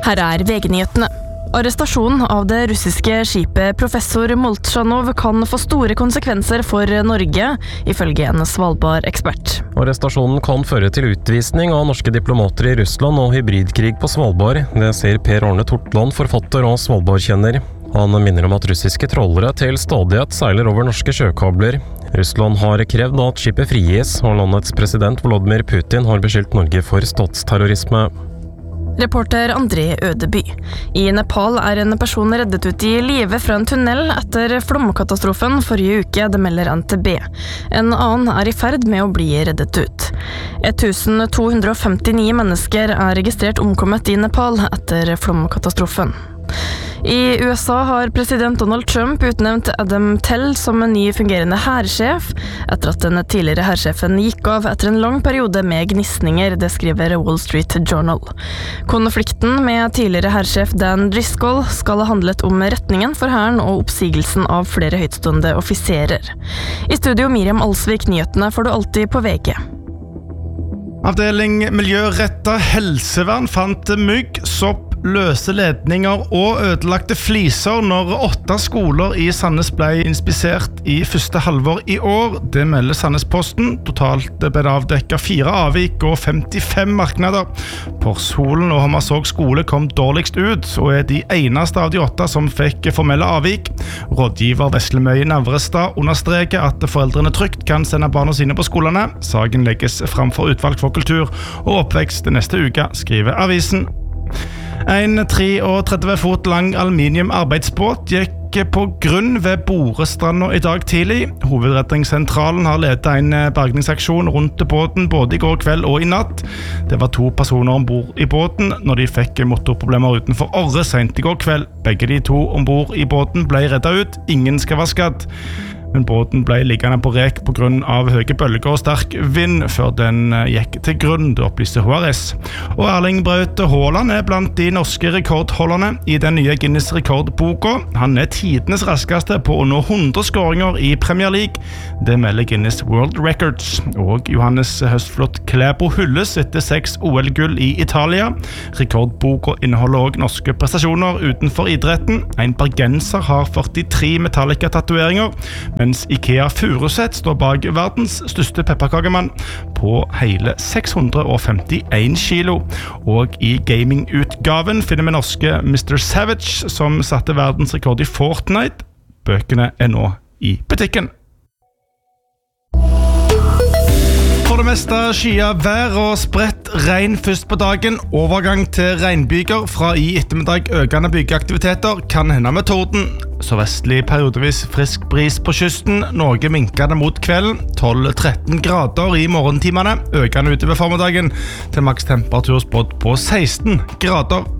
Her VG-nyhetene. Arrestasjonen av det russiske skipet Professor Molchanov kan få store konsekvenser for Norge, ifølge en Svalbard-ekspert. Arrestasjonen kan føre til utvisning av norske diplomater i Russland og hybridkrig på Svalbard. Det sier Per Arne Tortland, forfatter og Svalbard-kjenner. Han minner om at russiske trålere til stadighet seiler over norske sjøkabler. Russland har krevd at skipet frigis, og landets president Vladimir Putin har beskyldt Norge for statsterrorisme. Reporter André Ødeby. I Nepal en person reddet ut i live fra en tunnel etter flomkatastrofen forrige uke, det melder NTB. En annen i ferd med å bli reddet ut. 1259 mennesker registrert omkommet i Nepal etter flomkatastrofen. I USA har president Donald Trump utnevnt Adam Tell som en ny fungerende hærsjef, etter at den tidligere hærsjefen gikk av etter en lang periode med gnisninger, det skriver Wall Street Journal. Konflikten med tidligere hærsjef Dan Driscoll skal ha handlet om retningen for hæren og oppsigelsen av flere høytstående offiserer. I studio Miriam Alsvik, nyhetene får du alltid på VG. Avdeling Miljøretta helsevern fant mygg, sopp, løse ledninger og ødelagte fliser når 8 skoler i Sandnes ble inspisert i første halvår i år. Det melder Sandnesposten. Totalt ble det avdekket 4 avvik og 55 marknader. Porsholen og Hommersåk skole kom dårligst ut, og de eneste av de 8 som fikk formelle avvik. Rådgiver Veslemøy Navrestad understreker at foreldrene trygt kan sende barna sine på skolene. Saken legges frem for utvalgt for kultur og oppvekst neste uke, skriver avisen. En 33 fot lang aluminiumarbeidsbåt gikk på grunn ved Borestranda i dag tidlig. Hovedredningssentralen har ledet en bergningsaksjon rundt båten både i går kveld og i natt. Det var 2 personer ombord i båten når de fikk motorproblemer utenfor Orre sent i går kveld. Begge de 2 ombord i båten ble reddet ut. Ingen skal være skadd. Men båten ble liggende på rek på grunn av høye bølger og sterk vind før den gikk til grunn, det opplyste HRS. Og Erling Braut Haaland blant de norske rekordholderne i den nye Guinness rekordboka. Han tidenes raskeste på å nå 100 skåringer i Premier League. Det melder Guinness World Records. Og Johannes Høstflot Klæbo hylles etter 6 OL-gull i Italia. Rekordboka inneholder også norske prestasjoner utenfor idretten. En bergenser har 43 Metallica-tatueringer, mens IKEA Furuset står bak verdens største pepperkakemann på hele 651 kilo. Og i gamingutgaven finner vi norske Mr. Savage, som satte verdensrekord i Fortnite. Bøkene nå i butikken. For det meste skya vær og spredt regn først på dagen. Overgang til regnbyger fra i ettermiddag økende byggeaktiviteter kan hende med torden. Så vestlig periodevis frisk bris på kysten, noe minkende mot kvelden. 12-13 grader i morgentimene, økende utover formiddagen til maks temperatur spådd på 16 grader.